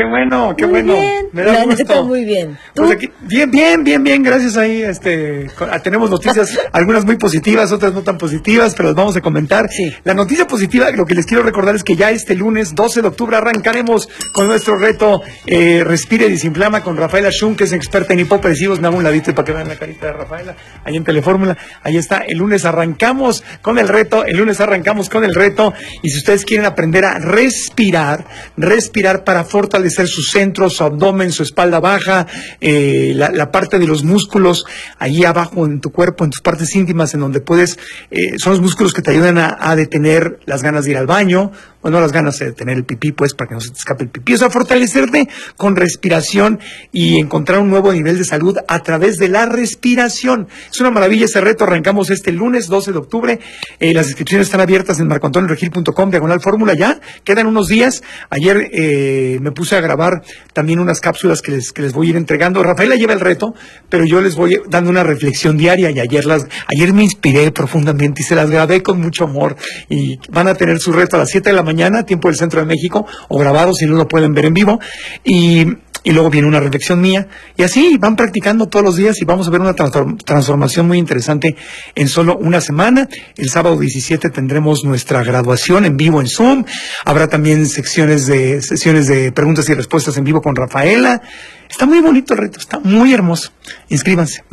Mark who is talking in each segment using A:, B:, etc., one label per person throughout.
A: qué bueno, qué
B: muy
A: bueno.
B: Bien.
A: Me da gusto.
B: Está muy bien. ¿Tú?
A: Pues aquí, bien, gracias ahí. Tenemos noticias, algunas muy positivas, otras no tan positivas, pero las vamos a comentar.
B: Sí.
A: La noticia positiva, lo que les quiero recordar es que ya este lunes 12 de octubre arrancaremos con nuestro reto Respire y Desinflama con Rafaela Shum, que es experta en hipopresivos. Me hago un ladito para que vean la carita de Rafaela, ahí en Telefórmula. Ahí está, el lunes arrancamos con el reto, y si ustedes quieren aprender a respirar para fortalecer su centro, su abdomen, su espalda baja, la parte de los músculos ahí abajo en tu cuerpo, en tus partes íntimas, en donde puedes, son los músculos que te ayudan a detener las ganas de ir al baño, o no las ganas de detener el pipí, pues, para que no se te escape el pipí. O sea, fortalecerte con respiración y encontrar un nuevo nivel de salud a través de la respiración. Es una maravilla ese reto. Arrancamos este lunes 12 de octubre. Las inscripciones están abiertas en marcoantonioregil.com/fórmula ya. Quedan unos días. Ayer me puse a grabar también unas cápsulas que les voy a ir entregando. Rafaela lleva el reto, pero yo les voy dando una reflexión diaria, y ayer me inspiré profundamente y se las grabé con mucho amor, y van a tener su reto a las 7 de la mañana, tiempo del Centro de México, o grabado si no lo pueden ver en vivo, y luego viene una reflexión mía, y así van practicando todos los días, y vamos a ver una transformación muy interesante en solo una semana. El sábado 17 tendremos nuestra graduación en vivo en Zoom. Habrá también sesiones de preguntas y respuestas en vivo con Rafaela. Está muy bonito el reto, está muy hermoso. Inscríbanse,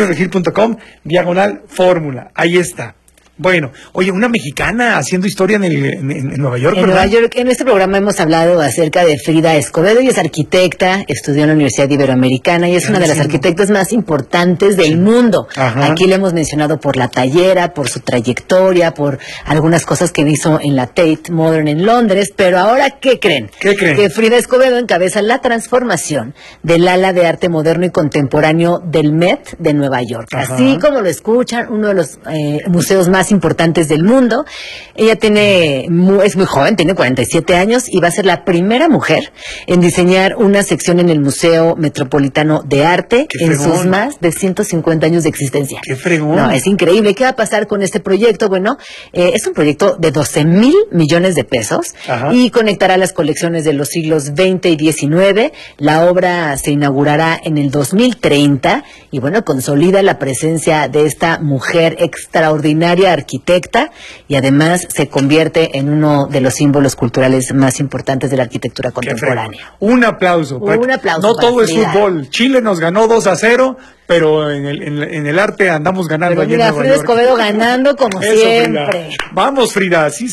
A: marcoantonioregil.com/fórmula. Ahí está. Bueno, oye, una mexicana haciendo historia en Nueva York, ¿verdad?
B: En Nueva York, en este programa hemos hablado acerca de Frida Escobedo. Ella es arquitecta, estudió en la Universidad Iberoamericana y es una de las arquitectas más importantes del mundo. Ajá. Aquí le hemos mencionado por la tallera, por su trayectoria, por algunas cosas que hizo en la Tate Modern en Londres, pero ahora, ¿qué creen?
A: ¿Qué creen?
B: Que Frida Escobedo encabeza la transformación del ala de arte moderno y contemporáneo del Met de Nueva York. Ajá. Así como lo escuchan, uno de los museos más importantes del mundo. Ella es muy joven, tiene 47 años y va a ser la primera mujer en diseñar una sección en el Museo Metropolitano de Arte en sus más de 150 años de existencia.
A: ¡Qué fregón!
B: No, es increíble. ¿Qué va a pasar con este proyecto? Bueno, es un proyecto de 12,000 millones de pesos. Ajá. Y conectará las colecciones de los siglos XX y XIX. La obra se inaugurará en el 2030 y bueno, consolida la presencia de esta mujer extraordinaria arquitecta, y además se convierte en uno de los símbolos culturales más importantes de la arquitectura contemporánea.
A: Un aplauso.
B: Un aplauso.
A: No todo es fútbol. Chile nos ganó 2-0, pero en el arte andamos ganando.
B: Pero mira, Frida Escobedo ganando como siempre.
A: Frida. Vamos, Frida. Sí,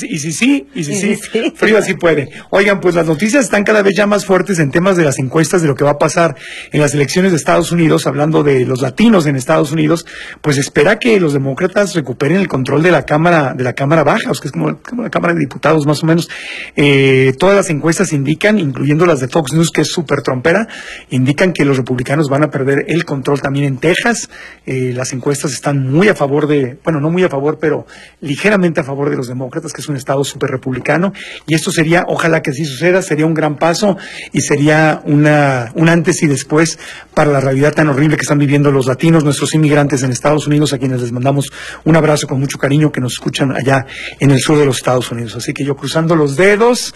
A: Frida sí puede. Oigan, pues las noticias están cada vez ya más fuertes en temas de las encuestas de lo que va a pasar en las elecciones de Estados Unidos. Hablando de los latinos en Estados Unidos, pues espera que los demócratas recuperen el control de la Cámara Baja, o sea, que es como la Cámara de Diputados más o menos. Todas las encuestas indican, incluyendo las de Fox News, que es súper trompera, indican que los republicanos van a perder el control también en Texas. Las encuestas están muy a favor no muy a favor, pero ligeramente a favor de los demócratas, que es un estado súper republicano, y esto sería, ojalá que así suceda, sería un gran paso y sería un antes y después para la realidad tan horrible que están viviendo los latinos, nuestros inmigrantes en Estados Unidos, a quienes les mandamos un abrazo con mucho cariño, que nos escuchan allá en el sur de los Estados Unidos. Así que yo cruzando los dedos,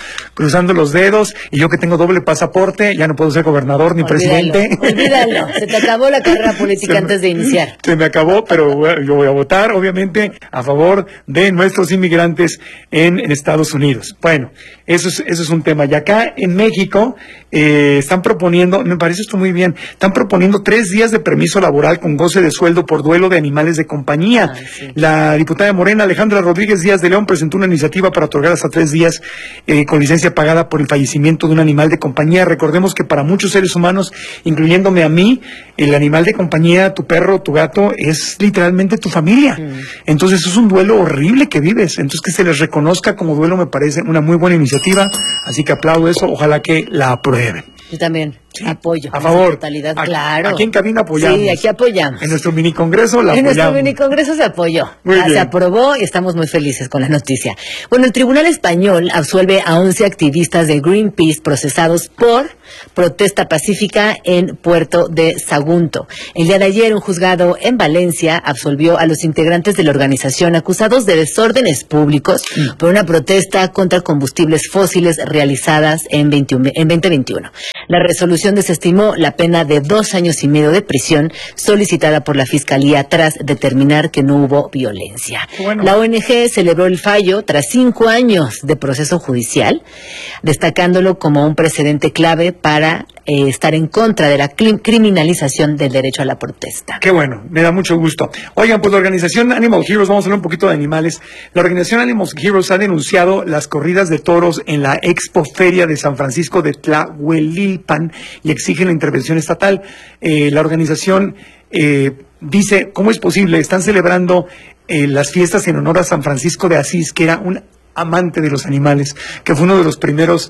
A: y yo que tengo doble pasaporte, ya no puedo ser gobernador ni presidente.
B: Olvídalo, se te acabó la carrera política antes de iniciar.
A: Se me acabó, pero yo voy a votar, obviamente, a favor de nuestros inmigrantes en Estados Unidos. Bueno, eso es un tema. Y acá en México están proponiendo, me parece esto muy bien, están proponiendo 3 días de permiso laboral con goce de sueldo por duelo de animales de compañía. Sí. La diputada de Morena, Alejandra Rodríguez Díaz de León, presentó una iniciativa para otorgar hasta 3 días con licencia pagada por el fallecimiento de un animal de compañía. Recordemos que para muchos seres humanos, incluyéndome a mí, el animal de compañía, tu perro, tu gato, es literalmente tu familia. Entonces es un duelo horrible que vives. Entonces que se les reconozca como duelo me parece una muy buena iniciativa. Así que aplaudo eso, ojalá que la aprueben.
B: Yo también. Sí, apoyo.
A: A favor.
B: Totalidad, claro.
A: Aquí en cabina apoyamos.
B: Sí, aquí apoyamos.
A: En nuestro minicongreso la apoyamos.
B: En nuestro minicongreso se apoyó. Se aprobó y estamos muy felices con la noticia. Bueno, el Tribunal Español absuelve a 11 activistas de Greenpeace procesados por protesta pacífica en Puerto de Sagunto. El día de ayer, un juzgado en Valencia absolvió a los integrantes de la organización acusados de desórdenes públicos por una protesta contra combustibles fósiles realizadas en 2021. La resolución desestimó la pena de 2 años y medio de prisión solicitada por la Fiscalía tras determinar que no hubo violencia.
A: Bueno.
B: La ONG celebró el fallo tras 5 años de proceso judicial, destacándolo como un precedente clave para estar en contra de la criminalización del derecho a la protesta.
A: Qué bueno, me da mucho gusto. Oigan, pues la organización Animal Heroes, vamos a hablar un poquito de animales. La organización Animal Heroes ha denunciado las corridas de toros en la Expo Feria de San Francisco de Tlahuelilpan y exigen la intervención estatal. La organización dice, ¿cómo es posible? Están celebrando las fiestas en honor a San Francisco de Asís, que era un amante de los animales, que fue uno de los primeros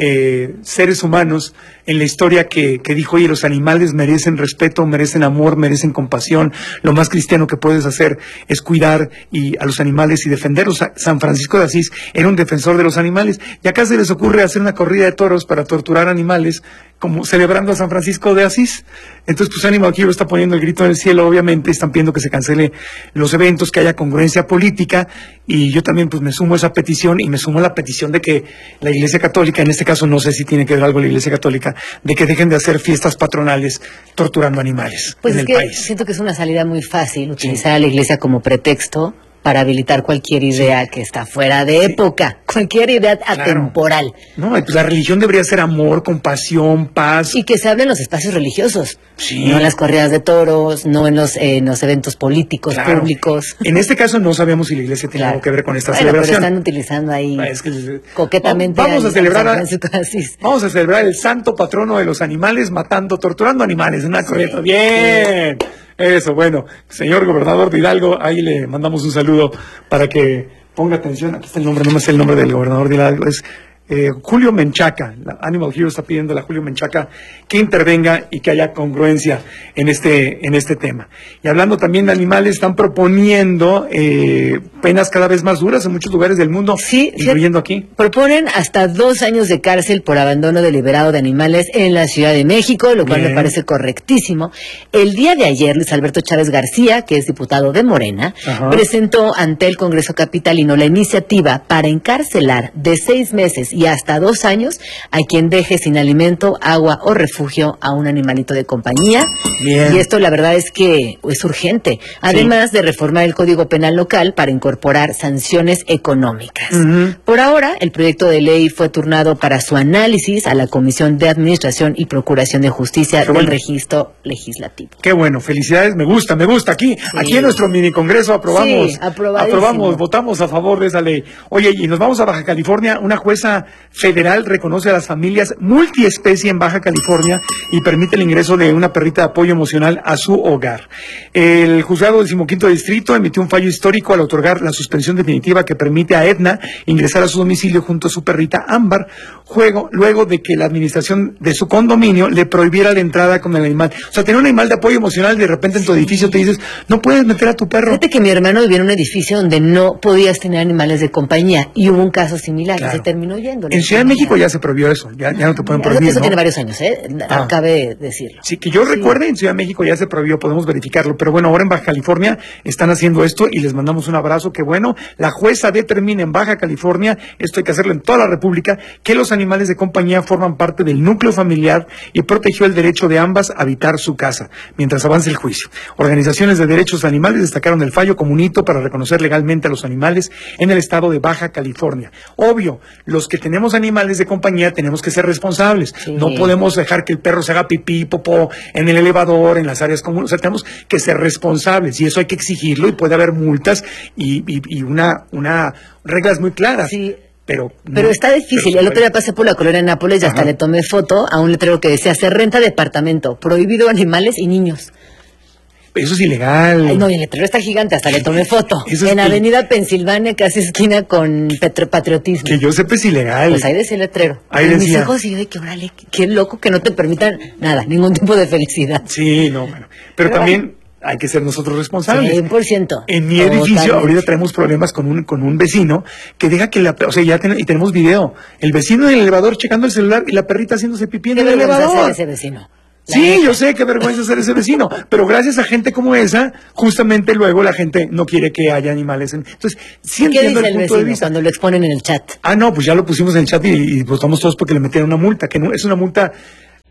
A: seres humanos en la historia que dijo, oye, los animales merecen respeto, merecen amor, merecen compasión, lo más cristiano que puedes hacer es cuidar a los animales y defenderlos. San Francisco de Asís era un defensor de los animales, y acá se les ocurre hacer una corrida de toros para torturar animales, como celebrando a San Francisco de Asís. Entonces, pues Animal Hero está poniendo el grito en el cielo, obviamente, están pidiendo que se cancele los eventos, que haya congruencia política, y yo también pues me sumo a esa petición, y me sumo a la petición de que la Iglesia Católica, en este caso no sé si tiene que ver algo la Iglesia Católica, de que dejen de hacer fiestas patronales torturando animales
B: pues
A: en
B: es
A: el país.
B: Siento que es una salida muy fácil utilizar a la Iglesia como pretexto para habilitar cualquier idea que está fuera de época, cualquier idea atemporal.
A: No, pues la religión debería ser amor, compasión, paz.
B: Y que se hable en los espacios religiosos,
A: sí,
B: no en las corridas de toros, no en los eventos políticos, públicos.
A: En este caso no sabíamos si la iglesia tiene algo que ver con esta celebración.
B: Pero están utilizando ahí coquetamente
A: vamos a celebrar
B: vamos
A: a celebrar el santo patrono de los animales, torturando animales, una corrida. Bien. Eso, bueno, señor gobernador de Hidalgo, ahí le mandamos un saludo para que ponga atención. Aquí está el nombre, no me sé el nombre del gobernador de Hidalgo, es Julio Menchaca. La Animal Hero está pidiendo a Julio Menchaca que intervenga y que haya congruencia en este tema. Y hablando también de animales, están proponiendo penas cada vez más duras en muchos lugares del mundo, incluyendo aquí.
B: Proponen hasta 2 años de cárcel por abandono deliberado de animales en la Ciudad de México, lo cual me parece correctísimo. El día de ayer, Luis Alberto Chávez García, que es diputado de Morena, presentó ante el Congreso Capitalino la iniciativa para encarcelar de 6 meses y hasta 2 años a quien deje sin alimento, agua o refugio a un animalito de compañía.
A: Bien.
B: Y esto la verdad es que es urgente, además de reformar el Código Penal local para incorporar sanciones económicas. Por ahora, el proyecto de ley fue turnado para su análisis a la Comisión de Administración y Procuración de Justicia del Registro Legislativo.
A: Qué bueno, felicidades, me gusta. Aquí en nuestro mini congreso aprobamos, votamos a favor de esa ley. Oye, y nos vamos a Baja California. Una jueza federal reconoce a las familias multiespecie en Baja California y permite el ingreso de una perrita de apoyo emocional a su hogar. El juzgado 15º distrito emitió un fallo histórico al otorgar la suspensión definitiva que permite a Edna ingresar a su domicilio junto a su perrita Ámbar, luego de que la administración de su condominio le prohibiera la entrada con el animal. O sea, tener un animal de apoyo emocional, de repente en tu edificio te dices, no puedes meter a tu perro.
B: Fíjate que mi hermano vivía en un edificio donde no podías tener animales de compañía y hubo un caso similar y se terminó yendo.
A: En Ciudad de México ya se prohibió eso, ya no te pueden prohibir.
B: Eso tiene varios años, cabe decirlo.
A: Sí, que yo recuerde, en Ciudad de México ya se prohibió, podemos verificarlo, pero bueno, ahora en Baja California están haciendo esto y les mandamos un abrazo, que bueno, la jueza determina en Baja California, esto hay que hacerlo en toda la República, que los animales de compañía forman parte del núcleo familiar y protegió el derecho de ambas a habitar su casa, mientras avance el juicio. Organizaciones de derechos animales destacaron el fallo como un hito para reconocer legalmente a los animales en el estado de Baja California. Obvio, los que tenemos animales de compañía tenemos que ser responsables. No podemos dejar que el perro se haga pipí, popó en el elevador, en las áreas comunes. O sea, tenemos que ser responsables y eso hay que exigirlo y puede haber multas y reglas muy claras. Sí. Pero
B: está difícil. El otro día pasé por la colonia Nápoles y hasta le tomé foto a un letrero que decía: se renta departamento, prohibido animales y niños.
A: Eso es ilegal.
B: Ay, no, y el letrero está gigante, hasta le tomé foto. En Avenida Pensilvania, casi esquina con Patriotismo.
A: Que yo sepa es ilegal.
B: Pues ahí decía el letrero.
A: Ahí decía.
B: Mis hijos, y yo de que, órale, qué loco que no te permitan nada, ningún tipo de felicidad.
A: Sí, no, bueno. Pero también hay que ser nosotros responsables.
B: 100%.
A: En mi edificio, ahorita traemos problemas con un vecino que deja que y tenemos video. El vecino en el elevador checando el celular y la perrita haciéndose pipí en el elevador.
B: Hacer ese vecino.
A: Sí, yo sé, qué vergüenza ser ese vecino, pero gracias a gente como esa, justamente luego la gente no quiere que haya animales. Entonces, sí entiendo el punto de vista.
B: Cuando lo exponen en el chat?
A: No, pues ya lo pusimos en el chat y votamos todos porque le metieron una multa, que no es una multa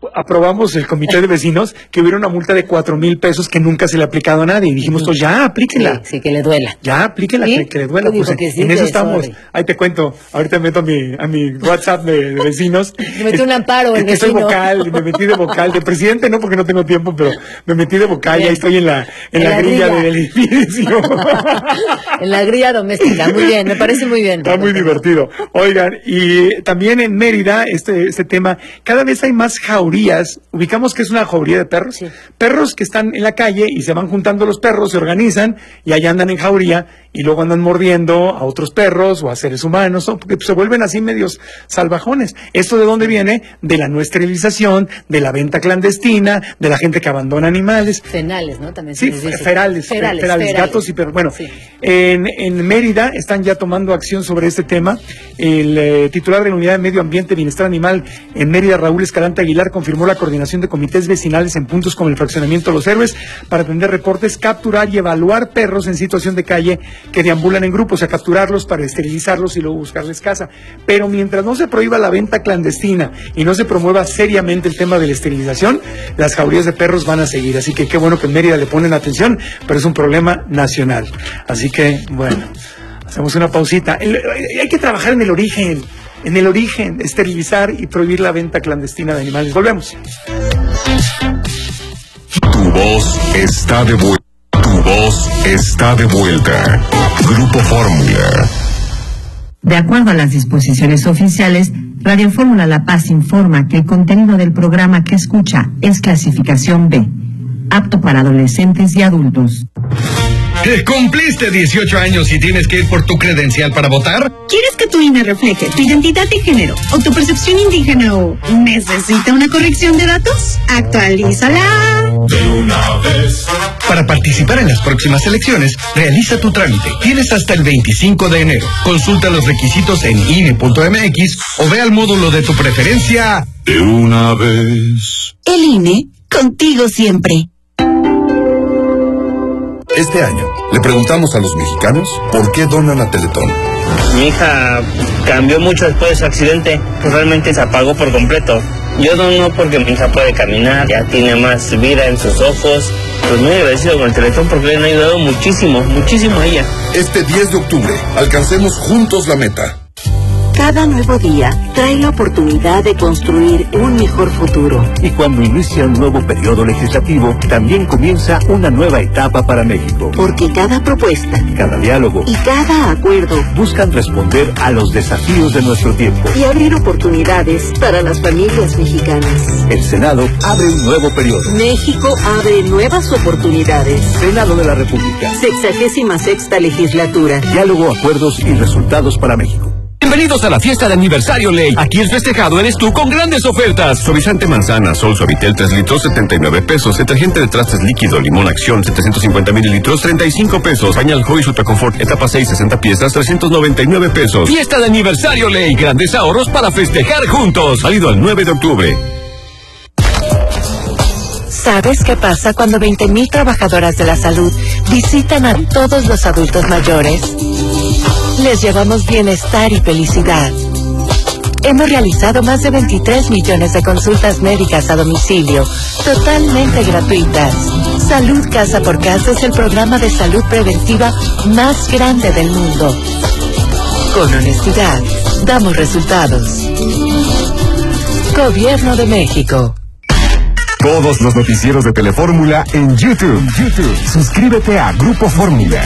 A: aprobamos el comité de vecinos que hubiera una multa de 4,000 pesos que nunca se le ha aplicado a nadie. Y dijimos, pues ya, aplíquenla.
B: Sí, que le duela.
A: Ya, aplíquenla,
B: ¿Sí?
A: que le duela. Pues en eso estamos. Ahí te cuento. Ahorita me meto a mi WhatsApp de vecinos.
B: Me metí un amparo en
A: que soy vocal, me metí de vocal. De presidente no, porque no tengo tiempo, pero me metí de vocal. Y ahí estoy en la grilla del edificio.
B: En la grilla doméstica. Muy bien, me parece muy bien.
A: Está muy divertido. Oigan, y también en Mérida, este tema, cada vez hay más jaurías. Ubicamos que es una jauría de perros.
B: Sí.
A: Perros que están en la calle y se van juntando los perros, se organizan y allá andan en jauría y luego andan mordiendo a otros perros o a seres humanos, ¿no? Porque se vuelven así medios salvajones. ¿Esto de dónde viene? De la no esterilización, de la venta clandestina, de la gente que abandona animales.
B: Fenales, ¿no? También
A: sí, ferales, gatos y perros. Bueno, sí. En Mérida están ya tomando acción sobre este tema. El titular de la Unidad de Medio Ambiente y Bienestar Animal en Mérida, Raúl Escalante Aguilar, confirmó la coordinación de comités vecinales en puntos como el fraccionamiento Los Héroes para atender reportes, capturar y evaluar perros en situación de calle que deambulan en grupos, a capturarlos para esterilizarlos y luego buscarles casa. Pero mientras no se prohíba la venta clandestina y no se promueva seriamente el tema de la esterilización, las jaurías de perros van a seguir. Así que qué bueno que en Mérida le ponen atención, pero es un problema nacional. Así que, bueno, hacemos una pausita. Hay que trabajar en el origen, esterilizar y prohibir la venta clandestina de animales. Volvemos.
C: Tu voz está de vuelta. Tu voz está de vuelta. Grupo Fórmula.
D: De acuerdo a las disposiciones oficiales, Radio Fórmula La Paz informa que el contenido del programa que escucha es clasificación B, apto para adolescentes y adultos.
E: ¿Cumpliste 18 años y tienes que ir por tu credencial para votar?
F: ¿Quieres que tu INE refleje tu identidad de género o tu percepción indígena o necesita una corrección de datos? ¡Actualízala!
E: De una vez. Para participar en las próximas elecciones, realiza tu trámite. Tienes hasta el 25 de enero. Consulta los requisitos en INE.mx o ve al módulo de tu preferencia.
C: De una vez.
F: El INE, contigo siempre.
C: Este año le preguntamos a los mexicanos por qué donan a Teletón.
G: Mi hija cambió mucho después de su accidente, pues realmente se apagó por completo. Yo dono porque mi hija puede caminar, ya tiene más vida en sus ojos. Pues muy agradecido con el Teletón porque le han ayudado muchísimo a ella.
C: Este 10 de octubre, alcancemos juntos la meta.
H: Cada nuevo día trae la oportunidad de construir un mejor futuro.
I: Y cuando inicia un nuevo periodo legislativo, también comienza una nueva etapa para México.
H: Porque cada propuesta,
I: cada diálogo
H: y cada acuerdo
I: buscan responder a los desafíos de nuestro tiempo
H: y abrir oportunidades para las familias mexicanas.
I: El Senado abre un nuevo periodo.
H: México abre nuevas oportunidades.
I: Senado de la República.
H: 66ª legislatura.
I: Diálogo, acuerdos y resultados para México.
J: Bienvenidos a la fiesta de aniversario Ley. Aquí el festejado eres tú con grandes ofertas.
C: Suavizante manzana, Sol Suavitel 3 litros, 79 pesos. Detergente de trastes líquido, Limón Acción, 750 mililitros, 35 pesos. Pañal Joy Super Confort, etapa 6, 60 piezas, 399 pesos.
J: Fiesta de aniversario Ley. Grandes ahorros para festejar juntos.
C: Válido al 9 de octubre.
K: ¿Sabes qué pasa cuando 20,000 trabajadoras de la salud visitan a todos los adultos mayores? Les llevamos bienestar y felicidad. Hemos realizado más de 23 millones de consultas médicas a domicilio, totalmente gratuitas. Salud Casa por Casa es el programa de salud preventiva más grande del mundo. Con honestidad, damos resultados. Gobierno de México.
C: Todos los noticieros de Telefórmula en YouTube. Suscríbete a Grupo Fórmula.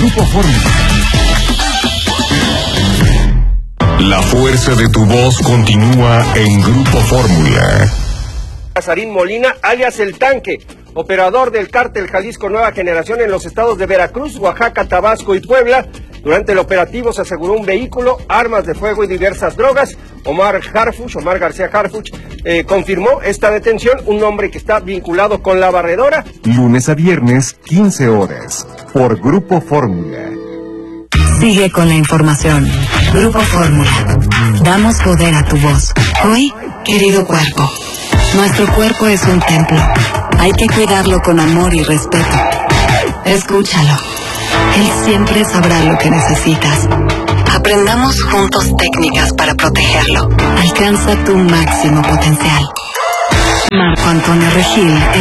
C: La fuerza de tu voz continúa en Grupo Fórmula.
L: Casarín Molina, alias El Tanque, operador del cártel Jalisco Nueva Generación en los estados de Veracruz, Oaxaca, Tabasco y Puebla. Durante el operativo se aseguró un vehículo, armas de fuego y diversas drogas. Omar García Harfuch, confirmó esta detención, un hombre que está vinculado con la barredora.
C: Lunes a viernes, 15 horas, por Grupo Fórmula.
K: Sigue con la información. Grupo Fórmula. Damos poder a tu voz. Hoy, querido cuerpo. Nuestro cuerpo es un templo. Hay que cuidarlo con amor y respeto. Escúchalo. Él siempre sabrá lo que necesitas. Aprendamos juntos técnicas para protegerlo. Alcanza tu máximo potencial.
H: Marco Antonio Regil,